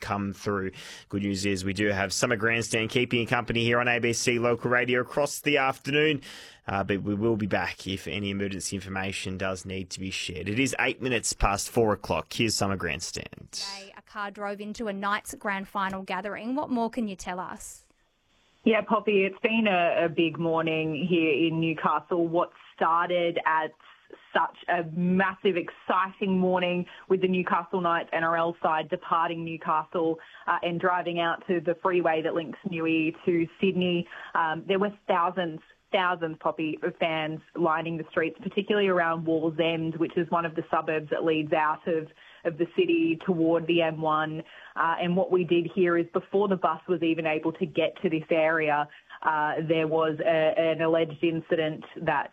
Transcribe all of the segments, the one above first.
come through. Good news is we do have Summer Grandstand keeping you company here on ABC Local Radio across the afternoon. But we will be back if any emergency information does need to be shared. It is 8 minutes past 4 o'clock. Here's Summer Grandstand. Today, a car drove into a Knights grand final gathering. What more can you tell us? Yeah, Poppy, it's been a big morning here in Newcastle. What started as such a massive, exciting morning with the Newcastle Knights NRL side departing Newcastle and driving out to the freeway that links Newey to Sydney. There were thousands, Poppy, of fans lining the streets, particularly around Wallsend, which is one of the suburbs that leads out of the city toward the M1. And what we did here is before the bus was even able to get to this area, there was an alleged incident that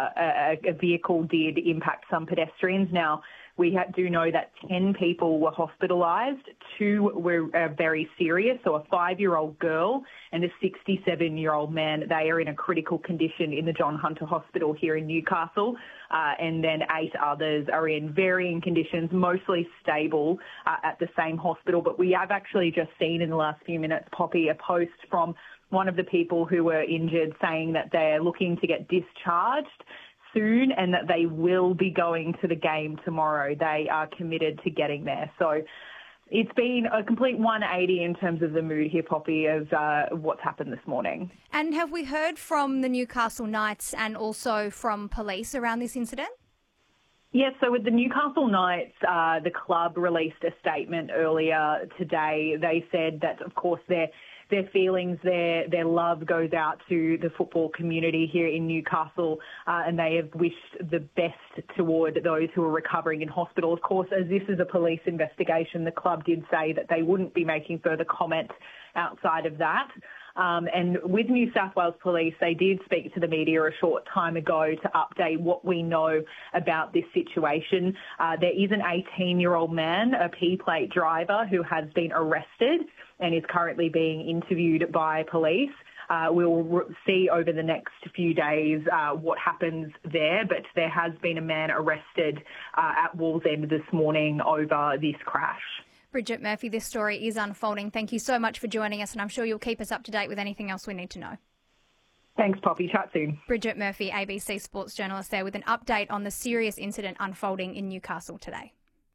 a vehicle did impact some pedestrians. Now, we do know that 10 people were hospitalised. 2 were very serious, so a 5-year-old girl and a 67-year-old man. They are in a critical condition in the John Hunter Hospital here in Newcastle. And then 8 others are in varying conditions, mostly stable at the same hospital. But we have actually just seen in the last few minutes, Poppy, a post from one of the people who were injured saying that they're looking to get discharged soon and that they will be going to the game tomorrow. They are committed to getting there. So it's been a complete 180 in terms of the mood here, Poppy, of what's happened this morning. And have we heard from the Newcastle Knights and also from police around this incident? Yes, so with the Newcastle Knights, the club released a statement earlier today. They said that, of course, their feelings, their love goes out to the football community here in Newcastle, and they have wished the best toward those who are recovering in hospital. Of course, as this is a police investigation, the club did say that they wouldn't be making further comment outside of that. And with New South Wales Police, they did speak to the media a short time ago to update what we know about this situation. There is an 18-year-old man, a P-plate driver, who has been arrested and is currently being interviewed by police. We'll see over the next few days what happens there, but there has been a man arrested at Wallsend this morning over this crash. Bridget Murphy, this story is unfolding. Thank you so much for joining us, and I'm sure you'll keep us up to date with anything else we need to know. Thanks, Poppy. Chat soon. Bridget Murphy, ABC sports journalist there with an update on the serious incident unfolding in Newcastle today.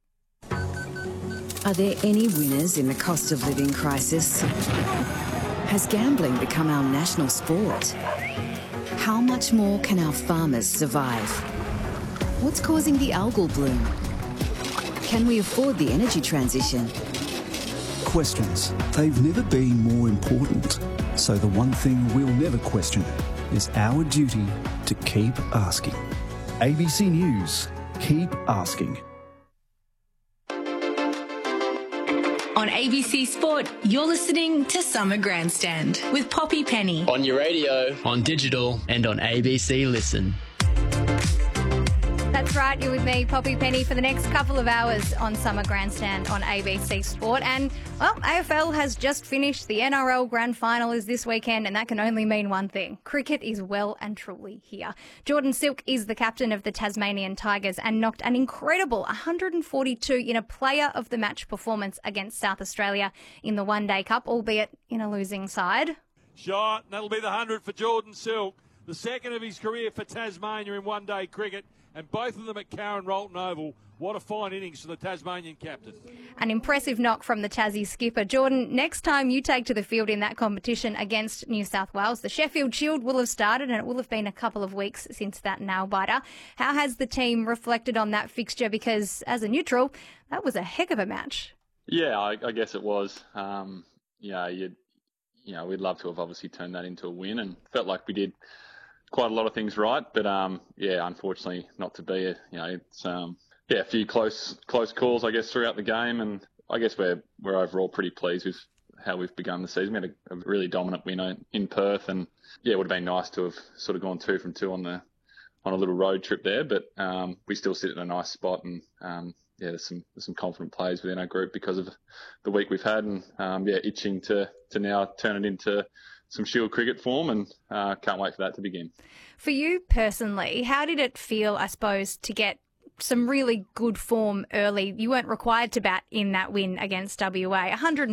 Are there any winners in the cost of living crisis? Has gambling become our national sport? How much more can our farmers survive? What's causing the algal bloom? Can we afford the energy transition? Questions. They've never been more important. So the one thing we'll never question is our duty to keep asking. ABC News. Keep asking. On ABC Sport, you're listening to Summer Grandstand with Poppy Penny. On your radio, on digital, and on ABC Listen. That's right, you're with me, Poppy Penny, for the next couple of hours on Summer Grandstand on ABC Sport. And, well, AFL has just finished. The NRL Grand Final is this weekend, and that can only mean one thing. Cricket is well and truly here. Jordan Silk is the captain of the Tasmanian Tigers and knocked an incredible 142 in a player of the match performance against South Australia in the One Day Cup, albeit in a losing side. Shot, that'll be the 100 for Jordan Silk, the second of his career for Tasmania in one-day cricket. And both of them at Karen Rolton Oval. What a fine innings for the Tasmanian captain. An impressive knock from the Tassie skipper. Jordan, next time you take to the field in that competition against New South Wales, the Sheffield Shield will have started and it will have been a couple of weeks since that nail-biter. How has the team reflected on that fixture? Because as a neutral, that was a heck of a match. Yeah, I guess it was. We'd love to have obviously turned that into a win and felt like we did quite a lot of things right, but unfortunately not to be. It's a few close calls, I guess, throughout the game, and I guess we're overall pretty pleased with how we've begun the season. We had a really dominant win in Perth, and it would have been nice to have sort of gone 2 from 2 on a little road trip there, but we still sit in a nice spot, and there's some confident players within our group because of the week we've had, and itching to now turn it into some Shield cricket form, and can't wait for that to begin. For you personally, how did it feel, I suppose, to get some really good form early? You weren't required to bat in that win against WA.